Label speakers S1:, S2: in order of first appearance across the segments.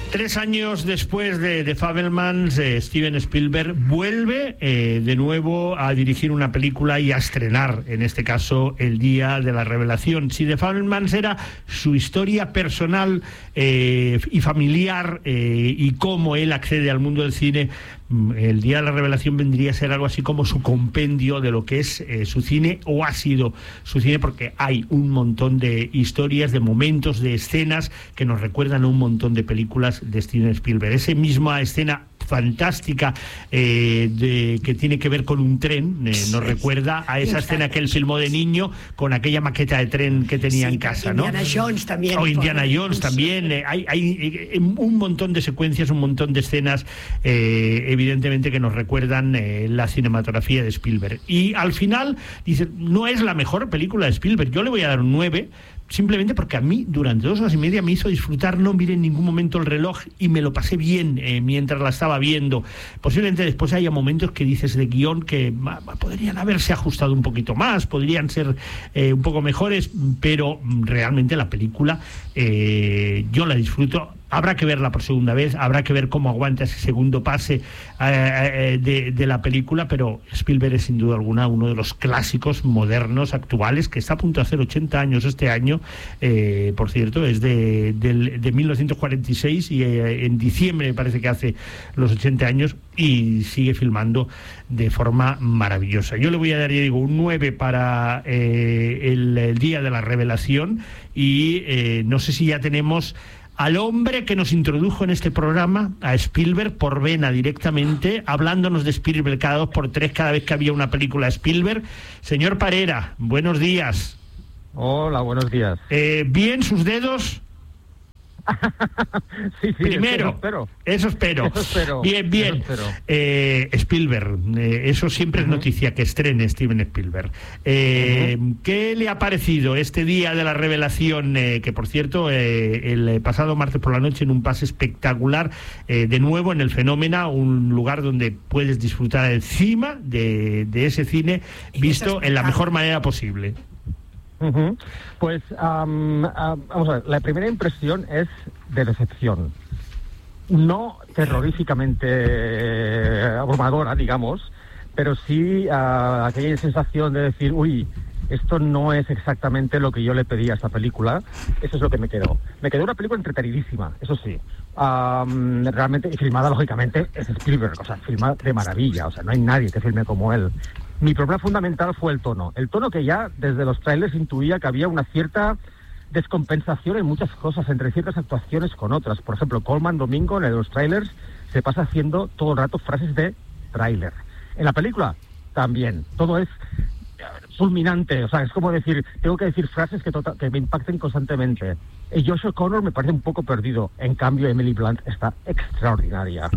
S1: 3 años después de Fabelmans, Steven Spielberg vuelve de nuevo a dirigir una película y a estrenar, en este caso, El Día de la Revelación. Si de Fabelmans era su historia personal y familiar y cómo él accede al mundo del cine, El Día de la Revelación vendría a ser algo así como su compendio de lo que es su cine, o ha sido su cine, porque hay un montón de historias, de momentos, de escenas que nos recuerdan a un montón de películas de Steven Spielberg. Esa misma escena fantástica que tiene que ver con un tren, nos recuerda a esa escena que él filmó de niño con aquella maqueta de tren que tenía en casa, ¿no?
S2: Indiana Jones también.
S1: O Indiana Jones también. Hay un montón de secuencias, un montón de escenas, evidentemente, que nos recuerdan la cinematografía de Spielberg. Y al final, dice, no es la mejor película de Spielberg. Yo le voy a dar un 9, simplemente porque a mí durante 2 horas y media me hizo disfrutar, no miré en ningún momento el reloj y me lo pasé bien mientras la estaba viendo. Posiblemente después haya momentos que dices de guión que podrían haberse ajustado un poquito más, podrían ser un poco mejores, pero realmente la película yo la disfruto. Habrá que verla por segunda vez, habrá que ver cómo aguanta ese segundo pase de la película, pero Spielberg es sin duda alguna uno de los clásicos modernos actuales, que está a punto de hacer 80 años este año, por cierto, es de 1946 y en diciembre me parece que hace los 80 años y sigue filmando de forma maravillosa. Yo le voy a dar, ya digo, un 9 para el Día de la Revelación y no sé si ya tenemos al hombre que nos introdujo en este programa, a Spielberg, por vena directamente, hablándonos de Spielberg cada 2 por 3 cada vez que había una película de Spielberg. Señor Parera, buenos días.
S3: Hola, buenos días.
S1: ¿Bien sus dedos?
S3: Sí,
S1: primero, eso espero. Bien. Eso espero. Spielberg, eso siempre es noticia, que estrene Steven Spielberg. ¿Qué le ha parecido este Día de la Revelación? Que por cierto, el pasado martes por la noche, en un pase espectacular, de nuevo en el Fenómeno, un lugar donde puedes disfrutar encima de ese cine visto en la mejor manera posible.
S3: Pues vamos a ver, la primera impresión es de decepción, no terroríficamente abrumadora, digamos, pero sí aquella sensación de decir, uy, esto no es exactamente lo que yo le pedí a esta película. Eso es lo que me quedó una película entretenidísima, eso sí, realmente, y filmada lógicamente es Spielberg, o sea, filma de maravilla, o sea, no hay nadie que filme como él. Mi problema fundamental fue el tono que ya desde los trailers intuía que había una cierta descompensación en muchas cosas, entre ciertas actuaciones con otras. Por ejemplo, Colman Domingo en los trailers se pasa haciendo todo el rato frases de trailer. En la película también, todo es fulminante, o sea, es como decir, tengo que decir frases que me impacten constantemente. Josh O'Connor me parece un poco perdido, en cambio Emily Blunt está extraordinaria.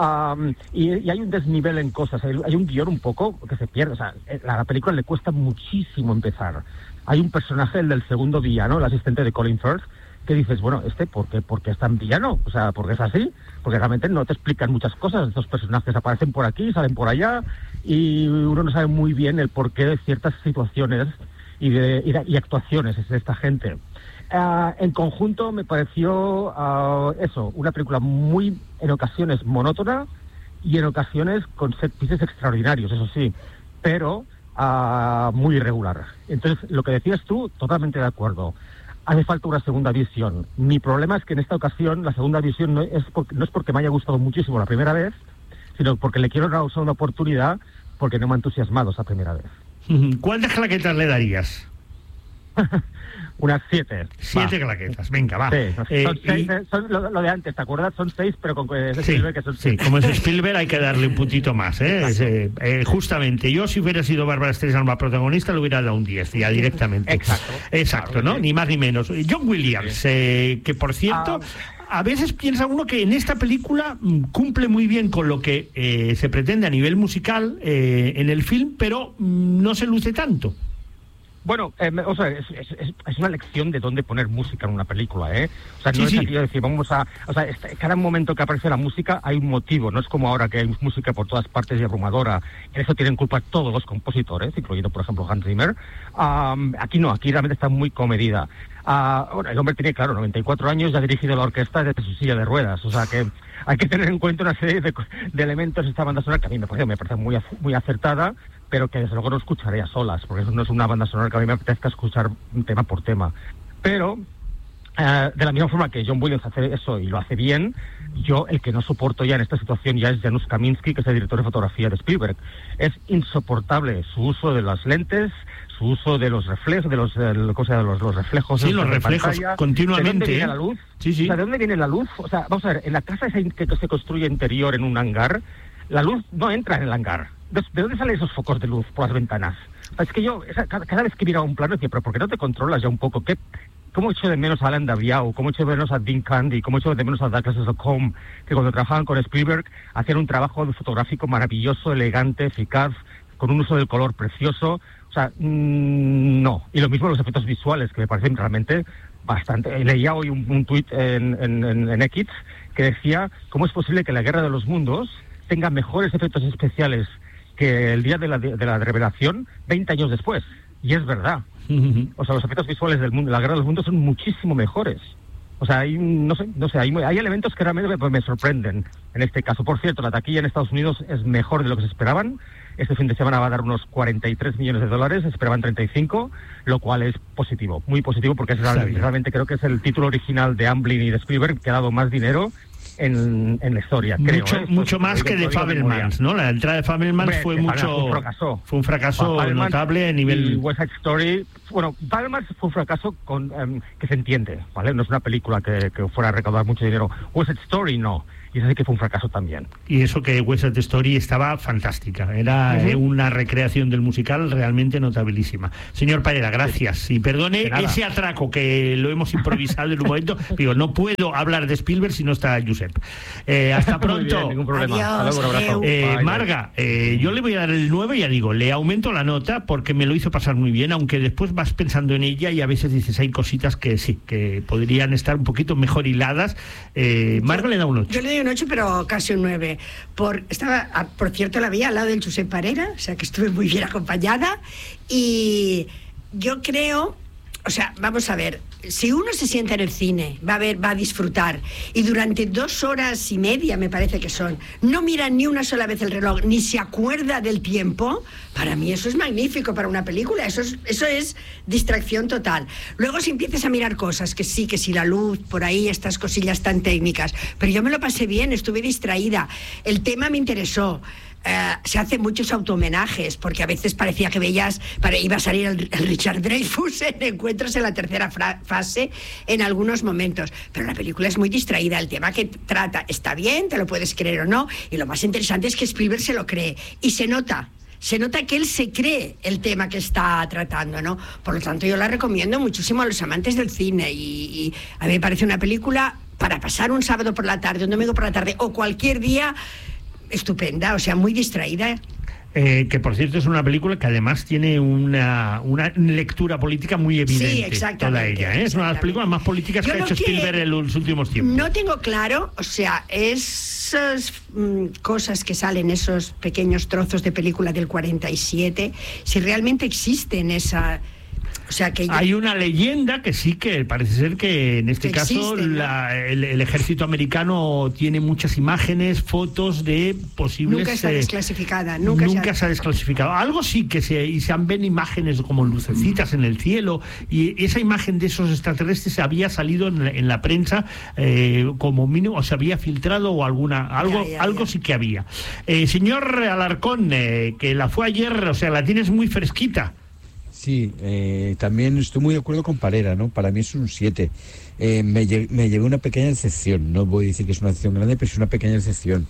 S3: Y hay un desnivel en cosas, hay un guión un poco que se pierde, o sea, la película le cuesta muchísimo empezar. Hay un personaje, el del segundo villano, el asistente de Colin Firth, que dices, bueno, ¿por qué es tan villano? O sea, ¿por qué es así? Porque realmente no te explican muchas cosas. Estos personajes aparecen por aquí, salen por allá, y uno no sabe muy bien el porqué de ciertas situaciones y actuaciones de esta gente. En conjunto me pareció una película muy, en ocasiones, monótona y en ocasiones con set pieces extraordinarios, eso sí, pero muy irregular. Entonces, lo que decías tú, totalmente de acuerdo. Hace falta una segunda visión. Mi problema es que en esta ocasión la segunda visión no es porque me haya gustado muchísimo la primera vez, sino porque le quiero dar una oportunidad, porque no me ha entusiasmado esa primera vez.
S1: ¿Cuántas claquetas le darías?
S3: Unas 7.
S1: 7 claquetas, venga, va.
S3: Sí, son 6, son lo de antes, ¿te acuerdas? Son 6, pero con Spielberg que son 6.
S1: Sí, como es Spielberg hay que darle un puntito más, ¿eh? Justamente, yo si hubiera sido Bárbara Streisand la protagonista le hubiera dado un 10, ya directamente. Exacto, claro, ¿no? Sí. Ni más ni menos. John Williams, que por cierto... A veces piensa uno que en esta película cumple muy bien con lo que se pretende a nivel musical en el film, pero no se luce tanto.
S3: Bueno, o sea, es una lección de dónde poner música en una película, ¿eh? O sea, no es aquello de decir, cada momento que aparece la música hay un motivo, no es como ahora que hay música por todas partes y abrumadora. En eso tienen culpa todos los compositores, incluyendo, por ejemplo, Hans Zimmer. Aquí no, aquí realmente está muy comedida. Bueno, el hombre tiene, claro, 94 años y ha dirigido la orquesta desde su silla de ruedas, o sea que hay que tener en cuenta una serie de elementos de esta banda sonora que a mí me parece muy acertada, pero que desde luego no escucharé a solas, porque eso no es una banda sonora que a mí me apetezca escuchar tema por tema. Pero, de la misma forma que John Williams hace eso y lo hace bien, yo el que no soporto ya en esta situación ya es Janusz Kaminski, que es el director de fotografía de Spielberg. Es insoportable su uso de las lentes, su uso de los reflejos, de los reflejos.
S1: Sí, los reflejos pantalla, continuamente.
S3: ¿De dónde viene la luz?
S1: Sí.
S3: O sea, ¿de dónde viene la luz? O sea, vamos a ver, en la casa esa que se construye interior en un hangar, la luz no entra en el hangar. ¿De dónde salen esos focos de luz por las ventanas? O sea, es que yo, cada vez que miraba un plano decía, pero ¿por qué no te controlas ya un poco? ¿Cómo echo de menos a Alan Daviau? ¿Cómo echo de menos a Dean Candy? ¿Cómo echo de menos a Douglas Slocum? Que cuando trabajaban con Spielberg hacían un trabajo fotográfico maravilloso, elegante, eficaz, con un uso del color precioso. O sea, no. Y lo mismo los efectos visuales, que me parecen realmente bastante. Leía hoy un tuit en X que decía, ¿cómo es posible que la Guerra de los Mundos tenga mejores efectos especiales que el día de la revelación 20 años después? Y es verdad. O sea, los efectos visuales del mundo, la Guerra de los Mundos son muchísimo mejores. O sea, hay elementos que realmente me sorprenden en este caso. Por cierto, la taquilla en Estados Unidos es mejor de lo que se esperaban. Este fin de semana va a dar unos $43 millones, esperaban 35, lo cual es positivo, muy positivo, porque realmente creo que es el título original de Amblin y de Spielberg que ha dado más dinero en la historia, creo.
S1: Mucho más que de Fabelmans, ¿no? La entrada de Fabelmans fue un fracaso notable a nivel...
S3: Y West Side Story, bueno, Fabelmans fue un fracaso que se entiende, ¿vale? No es una película que fuera a recaudar mucho dinero. West Side Story no. Y eso sí que fue un fracaso también.
S1: Y eso que West Side Story estaba fantástica. Era una recreación del musical realmente notabilísima. Señor Parera, gracias. Y perdone ese atraco que lo hemos improvisado en un momento. Digo, no puedo hablar de Spielberg si no está Josep. Hasta pronto.
S3: Bien, ningún problema.
S2: Adiós,
S3: un abrazo.
S1: Marga, yo le voy a dar el 9, ya digo, le aumento la nota porque me lo hizo pasar muy bien, aunque después vas pensando en ella y a veces dices, hay cositas que sí, que podrían estar un poquito mejor hiladas. Marga le da un 8.
S2: Yo le doy un 8, pero casi un 9. Por cierto, la vi al lado del Josep Parera, o sea que estuve muy bien acompañada. Y yo creo, o sea, vamos a ver, si uno se sienta en el cine, va a disfrutar, y durante 2 horas y media, me parece que son, no mira ni una sola vez el reloj, ni se acuerda del tiempo, para mí eso es magnífico para una película, eso es distracción total. Luego si empiezas a mirar cosas, que sí, la luz, por ahí, estas cosillas tan técnicas, pero yo me lo pasé bien, estuve distraída, el tema me interesó. Se hacen muchos autohomenajes, porque a veces parecía que iba a salir el Richard Dreyfuss en Encuentros en la tercera fase en algunos momentos, pero la película es muy distraída, el tema que trata está bien, te lo puedes creer o no, y lo más interesante es que Spielberg se lo cree, y se nota que él se cree el tema que está tratando, ¿no? Por lo tanto, yo la recomiendo muchísimo a los amantes del cine, y a mí me parece una película para pasar un sábado por la tarde, un domingo por la tarde, o cualquier día, estupenda, o sea, muy distraída.
S1: Que por cierto es una película que además tiene una lectura política muy evidente.
S2: Sí, exactamente.
S1: Toda ella, Es una de las películas más políticas que ha hecho Spielberg en los últimos tiempos.
S2: No tengo claro, o sea, esas cosas que salen, esos pequeños trozos de película del 47, si realmente existen O sea, que
S1: hay una leyenda que sí, que parece ser que en este caso existe, ¿no? el ejército americano tiene muchas imágenes, fotos de posibles...
S2: Nunca está desclasificada.
S1: Nunca se ha desclasificado. Algo sí que se ven imágenes como lucecitas en el cielo, y esa imagen de esos extraterrestres había salido en la prensa como mínimo, o se había filtrado o algo sí que había. Señor Alarcón, que la fue ayer, o sea, la tienes muy fresquita.
S4: Sí, también estoy muy de acuerdo con Parera, ¿no? Para mí es un 7. Me llevé una pequeña decepción, no voy a decir que es una decepción grande, pero es una pequeña decepción.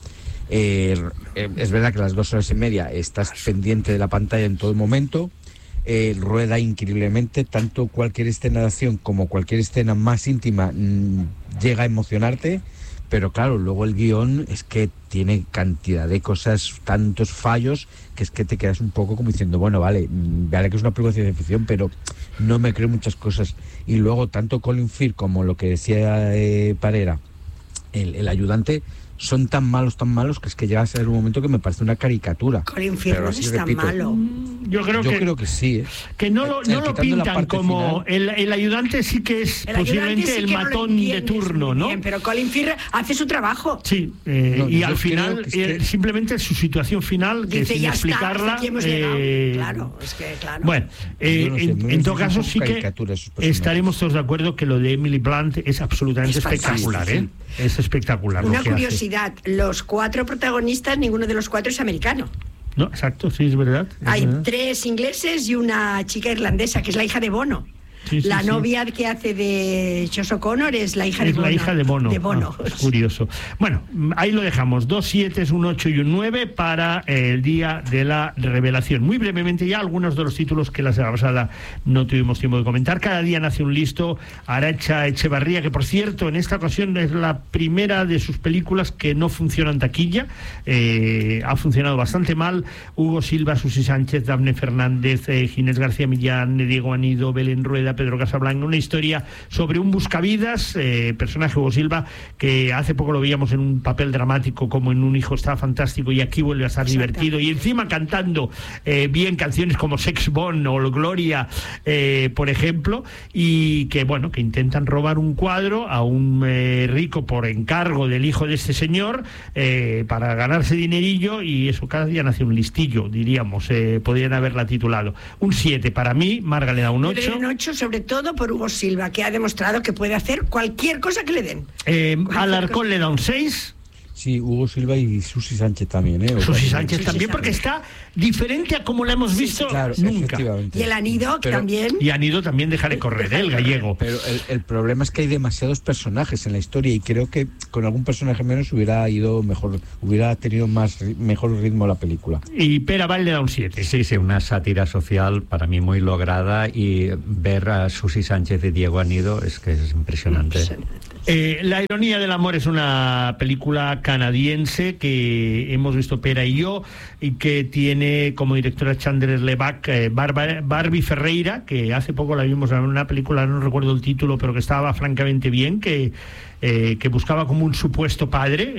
S4: Es verdad que a las 2 horas y media estás pendiente de la pantalla en todo momento, rueda increíblemente, tanto cualquier escena de acción como cualquier escena más íntima llega a emocionarte, pero claro, luego el guión es que tiene cantidad de cosas, tantos fallos, que es que te quedas un poco como diciendo, bueno, vale que es una película de ciencia ficción, pero no me creo muchas cosas. Y luego tanto Colin Firth como lo que decía Parera, el ayudante, son tan malos, que es que llega a ser un momento que me parece una caricatura.
S2: Colin Firth no es tan malo.
S1: Yo creo
S4: que sí, ¿eh?
S1: Que no lo pintan como el ayudante, sí que es posiblemente el matón de turno, ¿no?
S2: Bien, pero Colin Firth hace su trabajo.
S1: Sí, y al final simplemente su situación final, que
S2: dice,
S1: sin explicarla.
S2: Claro, es que claro.
S1: Bueno, en todo caso sí que estaremos todos de acuerdo que lo de Emily Blunt es absolutamente espectacular, ¿eh? Es espectacular.
S2: Una curiosidad, los 4 protagonistas, ninguno de los 4 es americano.
S1: No, exacto, sí, es verdad.
S2: Hay 3 ingleses y una chica irlandesa, que es la hija de Bono. La novia que hace de Josh O'Connor es la hija de Bono.
S1: La hija de Bono. Es curioso. Bueno, ahí lo dejamos. 2 7, un 8 y un 9 para el día de la revelación. Muy brevemente ya algunos de los títulos que la semana pasada no tuvimos tiempo de comentar. Cada día nace un listo. Arantxa Echevarría, que por cierto en esta ocasión es la primera de sus películas que no funciona en taquilla. Ha funcionado bastante mal. Hugo Silva, Susi Sánchez, Dafne Fernández, Ginés García Millán, Diego Anido, Belén Rueda, Pedro Casablanca, una historia sobre un buscavidas, personaje Hugo Silva, que hace poco lo veíamos en un papel dramático como en Un hijo está fantástico, y aquí vuelve a estar divertido, y encima cantando bien canciones como Sex Bomb o Gloria, por ejemplo, y que bueno, que intentan robar un cuadro a un rico por encargo del hijo de este señor, para ganarse dinerillo, y eso, cada día nace un listillo, diríamos, podrían haberla titulado. Un 7 para mí, Marga le da un 8.
S2: Un 8 sobre todo por Hugo Silva, que ha demostrado que puede hacer cualquier cosa que le den.
S1: Alarcón le da un 6.
S4: Sí, Hugo Silva y Susi Sánchez también, ¿eh?
S1: Susi Sánchez también, porque está diferente a como la hemos visto nunca.
S2: Y el Anido también.
S1: Y Anido también, déjale correr, el gallego.
S4: Pero el problema es que hay demasiados personajes en la historia, y creo que con algún personaje menos hubiera ido mejor, hubiera tenido mejor ritmo la película.
S1: Y Pera Vall le da un 7.
S5: Sí, una sátira social para mí muy lograda, y ver a Susi Sánchez y Diego Anido es que es impresionante.
S1: La ironía del amor es una película canadiense que hemos visto Pera y yo, y que tiene como directora Chandler Levac, Barbie Ferreira, que hace poco la vimos en una película, no recuerdo el título, pero que estaba francamente bien, que buscaba como un supuesto padre,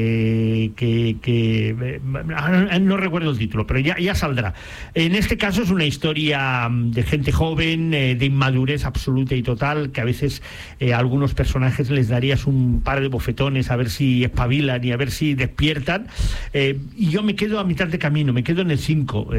S1: no recuerdo el título, pero ya saldrá. En este caso es una historia de gente joven, de inmadurez absoluta y total, que a veces a algunos personajes les darías un par de bofetones a ver si espabilan y a ver si despiertan, y yo me quedo a mitad de camino, me quedo en el 5.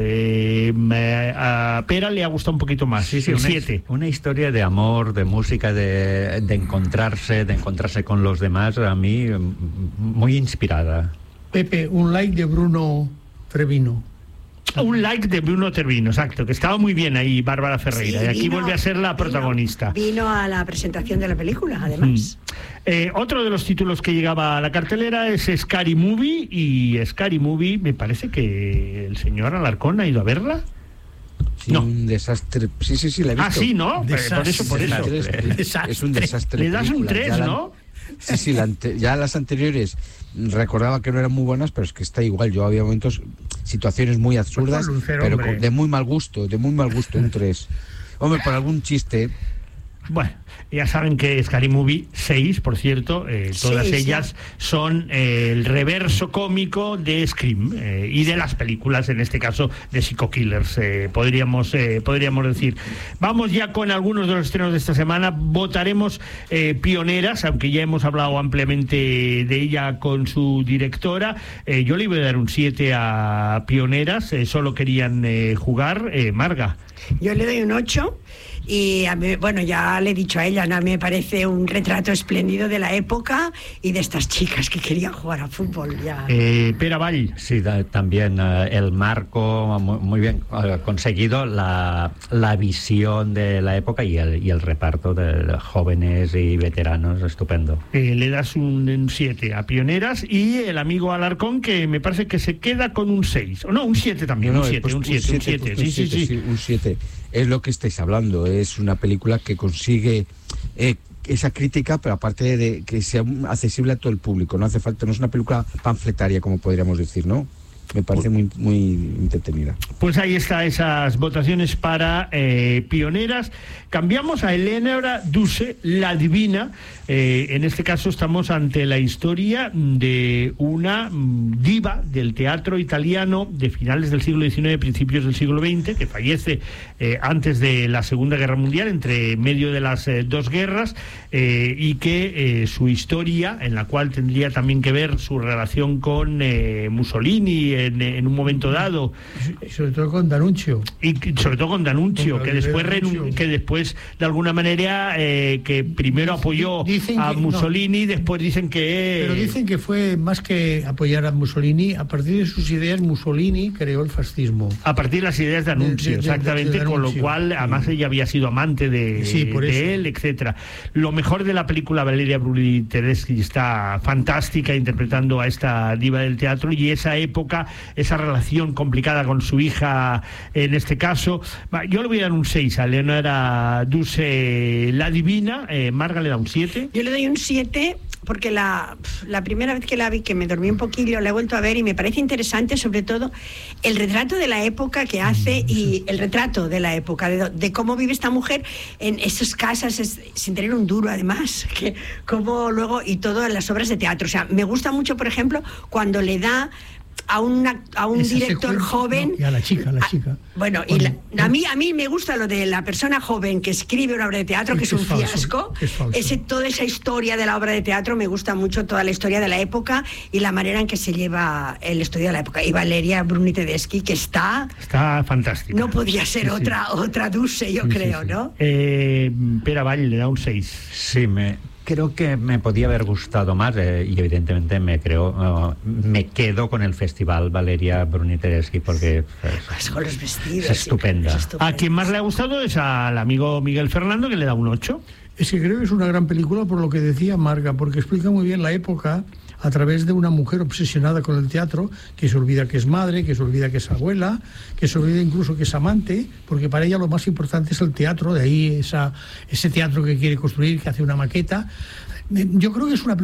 S1: A Pera le ha gustado un poquito más, el 7.
S5: Una historia de amor, de música, de encontrarse con los demás, a mí muy inspirada.
S6: Pepe, un like de Bruno Treviño.
S1: Un like de Bruno Treviño, exacto, que estaba muy bien ahí Bárbara Ferreira, y aquí vuelve a ser la protagonista.
S2: Vino a la presentación de la película, además.
S1: Otro de los títulos que llegaba a la cartelera es Scary Movie, y Scary Movie me parece que el señor Alarcón ha ido a verla.
S4: Sí, no. Un desastre. Sí, la he visto.
S1: Ah, sí, ¿no?
S4: Desastre.
S1: Por eso.
S4: Es un desastre.
S1: Le das un 3, ¿no?
S4: Sí, ya las anteriores recordaba que no eran muy buenas, pero es que está igual. Yo había momentos, situaciones muy absurdas, pero de muy mal gusto, un 3. Hombre, por algún chiste.
S1: Bueno, ya saben que Scary Movie 6, por cierto, todas ellas son el reverso cómico de Scream, y de las películas, en este caso de Psycho Killers, podríamos decir. Vamos ya con algunos de los estrenos de esta semana. Votaremos Pioneras, aunque ya hemos hablado ampliamente de ella con su directora. Yo le iba a dar un 7 a Pioneras, solo querían jugar. Marga.
S2: Yo le doy un 8. Y a mí, bueno, ya le he dicho a ella, ¿no? A mí me parece un retrato espléndido de la época y de estas chicas que querían jugar a fútbol. Ya.
S1: Pera Vall.
S5: Sí, también el marco muy bien conseguido, la visión de la época y el reparto de jóvenes y veteranos, estupendo.
S1: Le das un 7 a Pioneras, y el amigo Alarcón, que me parece que se queda con un 6. O no, un 7 también, un 7. Sí.
S4: Un 7. Es lo que estáis hablando, es una película que consigue esa crítica, pero aparte de que sea accesible a todo el público. No hace falta, no es una película panfletaria, como podríamos decir, ¿no? Me parece muy entretenida.
S1: Pues ahí está esas votaciones para pioneras. Cambiamos a Eleonora Duse, la divina. En este caso estamos ante la historia de una diva del teatro italiano de finales del siglo XIX, principios del siglo XX, que fallece antes de la Segunda Guerra Mundial, entre medio de las dos guerras, y que su historia, en la cual tendría también que ver su relación con Mussolini en un momento dado,
S6: y sobre todo con D'Annunzio,
S1: que después de alguna manera que primero apoyó a Mussolini, después dicen que...
S6: Pero dicen que fue más que apoyar a Mussolini, a partir de sus ideas Mussolini creó el fascismo.
S1: A partir de las ideas de D'Annunzio, exactamente, de con lo cual además ella había sido amante de él, etcétera. Lo mejor de la película, Valeria Bruni Tedeschi está fantástica interpretando a esta diva del teatro, y esa época, esa relación complicada con su hija, en este caso, yo le voy a dar un 6 a Eleonora Duse, la divina. Marga le da un 7.
S2: Yo le doy un 7 porque la primera vez que la vi, que me dormí un poquillo, la he vuelto a ver y me parece interesante, sobre todo el retrato de la época que hace, y el retrato de la época, de cómo vive esta mujer en esas casas sin tener un duro, además, que como luego, y todas las obras de teatro. O sea, me gusta mucho, por ejemplo, cuando le da a un director joven,
S6: y a la chica.
S2: Bueno, a mí me gusta lo de la persona joven que escribe una obra de teatro, que es un fiasco. Toda esa historia de la obra de teatro, me gusta mucho toda la historia de la época y la manera en que se lleva el estudio de la época. Y Valeria Bruni Tedeschi, que está
S1: fantástica.
S2: No podía ser otra Duse, yo creo, ¿no?
S1: Pere Avall le da un 6.
S5: Sí, creo que me podía haber gustado más, y evidentemente me quedo con el festival Valeria Bruni Tedeschi, porque
S2: con los vestidos,
S5: es estupenda.
S1: A quien más le ha gustado es al amigo Miguel Fernando, que le da un 8.
S6: Es que creo que es una gran película por lo que decía Marga, porque explica muy bien la época a través de una mujer obsesionada con el teatro, que se olvida que es madre, que se olvida que es abuela, que se olvida incluso que es amante, porque para ella lo más importante es el teatro, de ahí ese teatro que quiere construir, que hace una maqueta. Yo creo que es una